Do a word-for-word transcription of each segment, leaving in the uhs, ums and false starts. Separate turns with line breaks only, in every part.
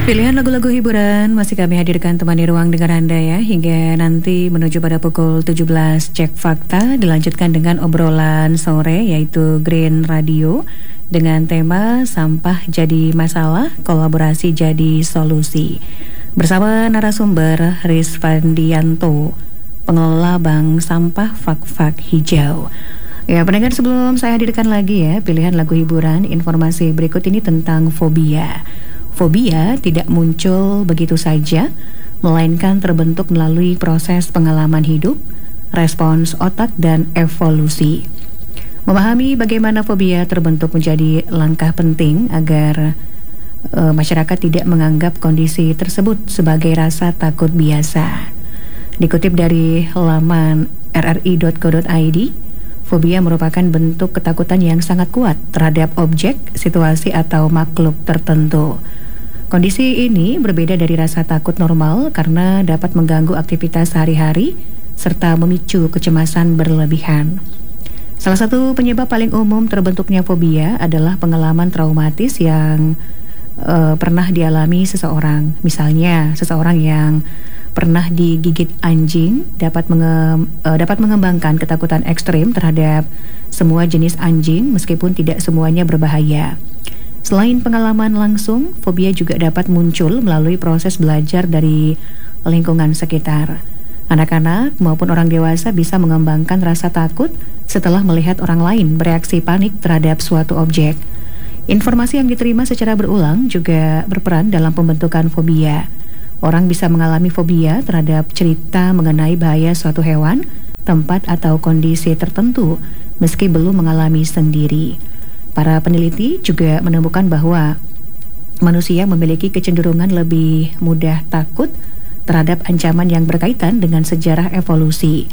Pilihan lagu-lagu hiburan masih kami hadirkan temani ruang dengar Anda ya, hingga nanti menuju pada pukul tujuh belas cek fakta, dilanjutkan dengan obrolan sore yaitu Green Radio dengan tema sampah jadi masalah, kolaborasi jadi solusi. Bersama narasumber Rizvandianto, pengelola Bank Sampah Fak-Fak Hijau. Ya, pendengar, sebelum saya hadirkan lagi ya pilihan lagu hiburan, informasi berikut ini tentang fobia. Fobia tidak muncul begitu saja, melainkan terbentuk melalui proses pengalaman hidup, respons otak, dan evolusi. Memahami bagaimana fobia terbentuk menjadi langkah penting agar e, masyarakat tidak menganggap kondisi tersebut sebagai rasa takut biasa. Dikutip dari laman r r i dot co dot i d, fobia merupakan bentuk ketakutan yang sangat kuat terhadap objek, situasi, atau makhluk tertentu. Kondisi ini berbeda dari rasa takut normal karena dapat mengganggu aktivitas sehari-hari serta memicu kecemasan berlebihan. Salah satu penyebab paling umum terbentuknya fobia adalah pengalaman traumatis yang uh, pernah dialami seseorang. Misalnya, seseorang yang pernah digigit anjing dapat menge, uh, dapat mengembangkan ketakutan ekstrim terhadap semua jenis anjing meskipun tidak semuanya berbahaya. Selain pengalaman langsung, fobia juga dapat muncul melalui proses belajar dari lingkungan sekitar. Anak-anak maupun orang dewasa bisa mengembangkan rasa takut setelah melihat orang lain bereaksi panik terhadap suatu objek. Informasi yang diterima secara berulang juga berperan dalam pembentukan fobia. Orang bisa mengalami fobia terhadap cerita mengenai bahaya suatu hewan, tempat, atau kondisi tertentu meski belum mengalami sendiri. Para peneliti juga menemukan bahwa manusia memiliki kecenderungan lebih mudah takut terhadap ancaman yang berkaitan dengan sejarah evolusi.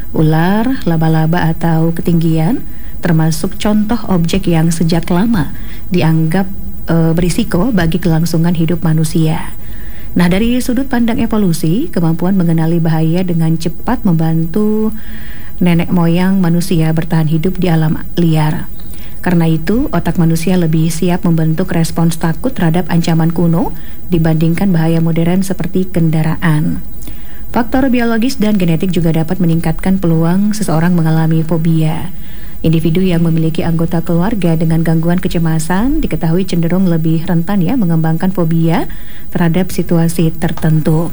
Ular, laba-laba, atau ketinggian termasuk contoh objek yang sejak lama dianggap e, berisiko bagi kelangsungan hidup manusia. Nah, dari sudut pandang evolusi, kemampuan mengenali bahaya dengan cepat membantu nenek moyang manusia bertahan hidup di alam liar. Karena itu, otak manusia lebih siap membentuk respons takut terhadap ancaman kuno dibandingkan bahaya modern seperti kendaraan. Faktor biologis dan genetik juga dapat meningkatkan peluang seseorang mengalami fobia. Individu yang memiliki anggota keluarga dengan gangguan kecemasan diketahui cenderung lebih rentan ya mengembangkan fobia terhadap situasi tertentu.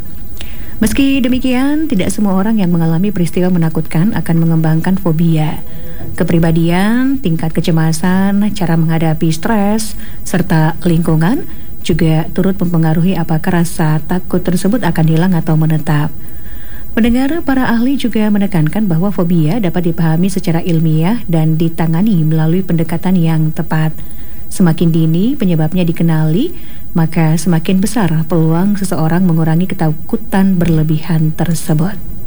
Meski demikian, tidak semua orang yang mengalami peristiwa menakutkan akan mengembangkan fobia. Kepribadian, tingkat kecemasan, cara menghadapi stres, serta lingkungan juga turut mempengaruhi apakah rasa takut tersebut akan hilang atau menetap. Pendengar, para ahli juga menekankan bahwa fobia dapat dipahami secara ilmiah dan ditangani melalui pendekatan yang tepat. Semakin dini penyebabnya dikenali, maka semakin besar peluang seseorang mengurangi ketakutan berlebihan tersebut.